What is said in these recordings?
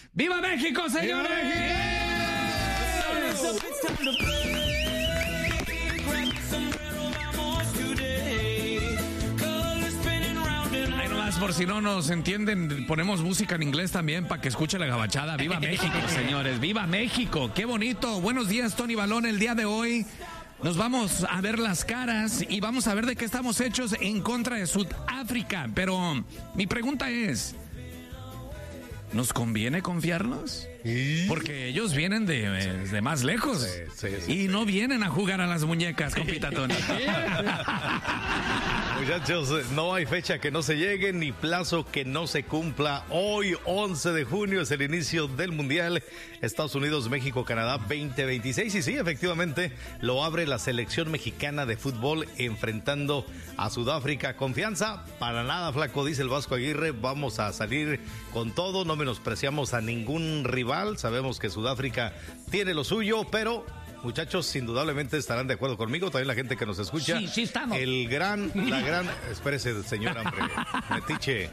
¡Viva México, señores! Ahí nomás, por si no nos entienden, ponemos música en inglés también para que escuche la gabachada. ¡Viva México, señores! ¡Viva México! ¡Qué bonito! Buenos días, Tony Balón. El día de hoy nos vamos a ver las caras y vamos a ver de qué estamos hechos en contra de Sudáfrica. Pero mi pregunta es, ¿nos conviene confiarnos? Porque ellos vienen de más lejos y no vienen a jugar a las muñecas, compita Tony. Muchachos, no hay fecha que no se llegue ni plazo que no se cumpla. Hoy, 11 de junio, es el inicio del Mundial Estados Unidos, México, Canadá 2026. Y sí, efectivamente, lo abre la selección mexicana de fútbol enfrentando a Sudáfrica. Confianza, para nada, flaco, dice el Vasco Aguirre. Vamos a salir con todo, no menospreciamos a ningún rival. Sabemos que Sudáfrica tiene lo suyo, pero muchachos, indudablemente estarán de acuerdo conmigo, también la gente que nos escucha. Sí, estamos. Espérese, señor, hombre, metiche.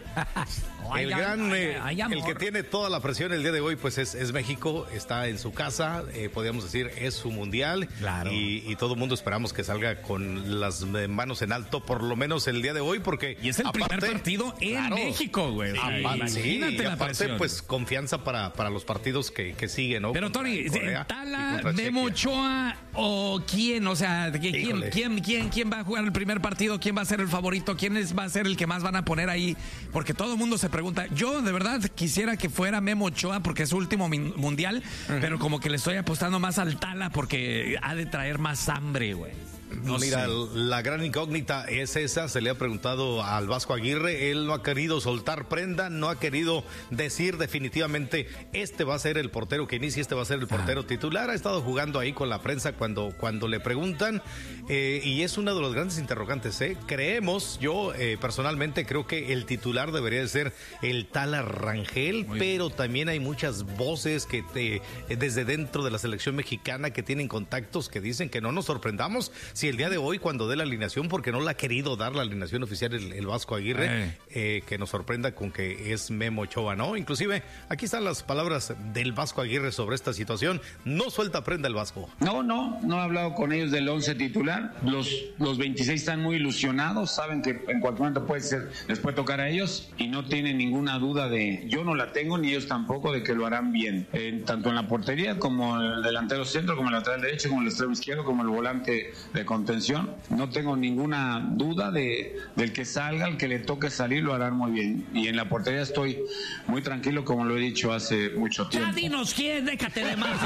El que tiene toda la presión el día de hoy, pues es México, está en su casa, podríamos decir, es su mundial. Claro. Y todo el mundo esperamos que salga con las manos en alto, por lo menos el día de hoy, porque... Y es el primer partido en México, güey. Imagínate la presión. Pues confianza para los partidos que siguen, ¿no? Pero Tony, ¿Tala, Memo Ochoa o quién? O sea, ¿quién va a jugar el primer partido? ¿Quién va a ser el favorito? ¿Quién va a ser el que más van a poner ahí? Porque todo el mundo se pregunta. Yo de verdad quisiera que fuera Memo Ochoa porque es su último mundial, pero como que le estoy apostando más al Tala porque ha de traer más hambre, güey. No, mira, la gran incógnita es esa. Se le ha preguntado al Vasco Aguirre, él no ha querido soltar prenda, no ha querido decir definitivamente este va a ser el portero que inicie, este va a ser el portero titular. Ha estado jugando ahí con la prensa cuando le preguntan, y es uno de los grandes interrogantes. Creemos, yo personalmente creo que el titular debería de ser el Tala Rangel, pero también hay muchas voces que desde dentro de la selección mexicana que tienen contactos que dicen que no nos sorprendamos si el día de hoy, cuando dé la alineación, porque no la ha querido dar la alineación oficial el Vasco Aguirre, que nos sorprenda con que es Memo Ochoa, ¿no? Inclusive, aquí están las palabras del Vasco Aguirre sobre esta situación. No suelta prenda el Vasco. No he hablado con ellos del 11 titular. Los 26 están muy ilusionados, saben que en cualquier momento les puede tocar a ellos y no tienen ninguna duda yo no la tengo, ni ellos tampoco, de que lo harán bien. Tanto en la portería, como el delantero centro, como el lateral derecho, como el extremo izquierdo, como el volante de contención. No tengo ninguna duda del que salga, el que le toque salir, lo harán muy bien. Y en la portería estoy muy tranquilo, como lo he dicho hace mucho tiempo. Ya dinos quién, déjate de más.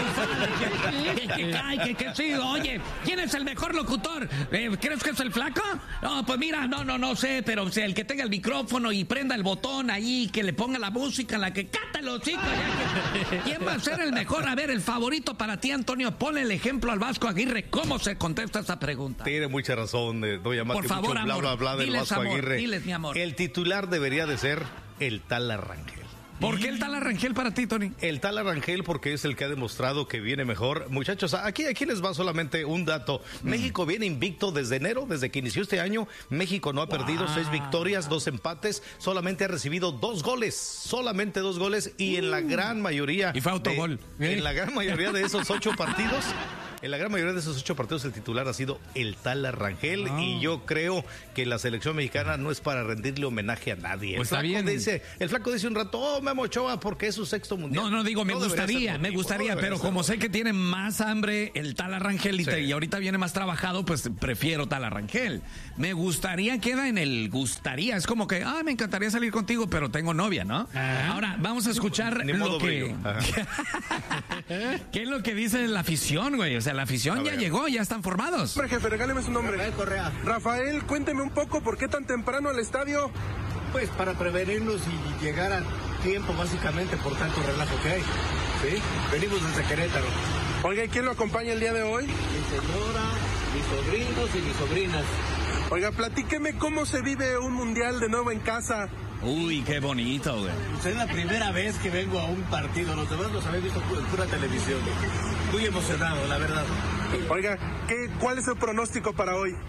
que sí, oye, ¿quién es el mejor locutor? ¿Crees que es el Flaco? No, pues mira, no sé, pero o sea, el que tenga el micrófono y prenda el botón ahí, que le ponga la música, la que cata los chicos. ¿Quién va a ser el mejor? A ver, el favorito para ti, Antonio, ponle el ejemplo al Vasco Aguirre. ¿Cómo se contesta esta pregunta? Tiene mucha razón, doy a por favor, mucho amor, bla del Vasco Aguirre. Diles, mi amor. El titular debería de ser el Tala Rangel. ¿Por qué el Tala Rangel para ti, Tony? El Tala Rangel porque es el que ha demostrado que viene mejor. Muchachos, aquí les va solamente un dato. México viene invicto desde enero, desde que inició este año. México no ha perdido, 6 victorias, 2 empates. Solamente ha recibido 2 goles. Solamente 2 goles. Y en la gran mayoría... Y fue autogol. En la gran mayoría de esos 8 partidos... En la gran mayoría de esos 8 partidos el titular ha sido el Tala Rangel, y yo creo que la selección mexicana no es para rendirle homenaje a nadie. Pues está bien. El Flaco dice un rato, Memo Ochoa, porque es su 6º mundial. No digo, me gustaría, pero como sé que tiene más hambre el Tala Rangel y ahorita viene más trabajado, pues prefiero Tala Rangel. Me gustaría, queda en el gustaría, es como que, me encantaría salir contigo, pero tengo novia, ¿no? Ahora, vamos a escuchar lo que... ¿Qué es lo que dice la afición, güey? O sea, la afición ya llegó, ya están formados. Hombre, jefe, regáleme su nombre. Rafael Correa. Rafael, cuénteme un poco, ¿por qué tan temprano al estadio? Pues para prevenirnos y llegar a tiempo, básicamente, por tanto relajo que hay. ¿Sí? Venimos desde Querétaro. Oiga, ¿y quién lo acompaña el día de hoy? Mi señora, mis sobrinos y mis sobrinas. Oiga, platíqueme cómo se vive un mundial de nuevo en casa. Uy, qué bonito, güey. Pues es la primera vez que vengo a un partido. Los demás los había visto en pura televisión. Muy emocionado, la verdad. Oiga, ¿cuál es el pronóstico para hoy?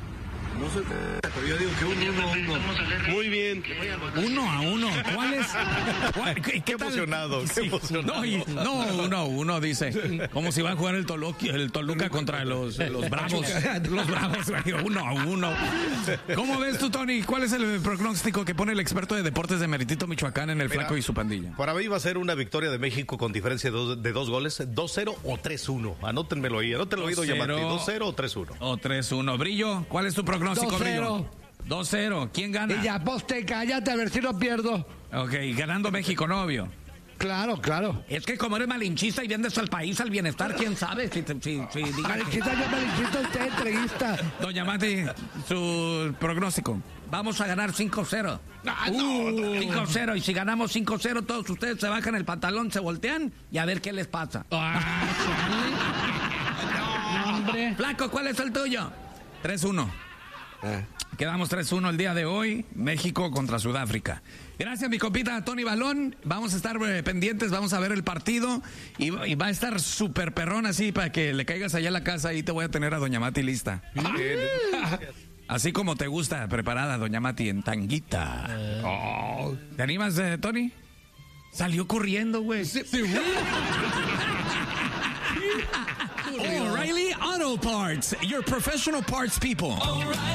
No sé, pero yo digo que 1-1. Muy bien. 1-1. ¿Cuál es? Qué emocionado, qué emocionado. No, 1-1 dice. Como si va a jugar el Toluca contra los Bravos. Los Bravos, 1-1. ¿Cómo ves tú, Tony? ¿Cuál es el pronóstico que pone el experto de deportes de Meritito Michoacán en el Flaco y su pandilla? Para mí va a ser una victoria de México con diferencia de 2 goles, 2-0 o 3-1. Anótenmelo ahí, anótenlo oído, Yamati. 2-0 o 3-1. O 3-1. Brillo, ¿cuál es tu pronóstico, 2-0. Brillo? 2-0. ¿Quién gana? Y ya, poste, cállate a ver si no pierdo. Ok, ganando México, novio. Claro. Es que como eres malinchista y vienes al país, al bienestar, ¿quién sabe? Malinchista, yo malinchista, usted entrevista. Doña Mati, su pronóstico. Vamos a ganar 5-0. 5-0. Y si ganamos 5-0, todos ustedes se bajan el pantalón, se voltean y a ver qué les pasa. Hombre. Flaco, ¿cuál es el tuyo? 3-1. Quedamos 3-1 el día de hoy. México contra Sudáfrica. Gracias, mi compita Tony Balón. Vamos a estar pendientes, vamos a ver el partido. Y va a estar súper perrón así para que le caigas allá a la casa. Ahí te voy a tener a Doña Mati lista. Así como te gusta, preparada, Doña Mati, en tanguita. ¿Te animas, Tony? Salió corriendo, güey. O'Reilly Auto Parts, your professional parts people.